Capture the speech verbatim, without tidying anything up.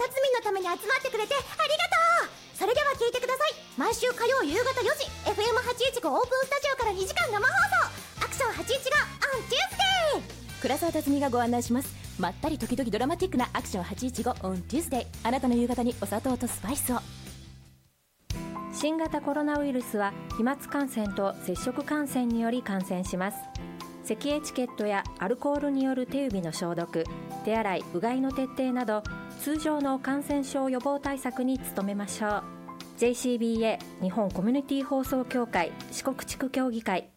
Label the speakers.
Speaker 1: 辰巳のために集まってくれてありがとう。それでは聞いてください。毎週火曜夕方よじ エフエムはちじゅういちご オープンスタジオからにじかん生放送アクションはちじゅういちご on Tuesday。 倉沢辰巳がご案内します。まったり時々ドラマティックなアクションはちじゅういちご on Tuesday。 あなたの夕方にお砂糖とスパイスを。
Speaker 2: 新型コロナウイルスは飛沫感染と接触感染により感染します。咳エチケットやアルコールによる手指の消毒、手洗い、うがいの徹底など通常の感染症予防対策に努めましょう。 ジェイシービーエー 日本コミュニティ放送協会四国地区協議会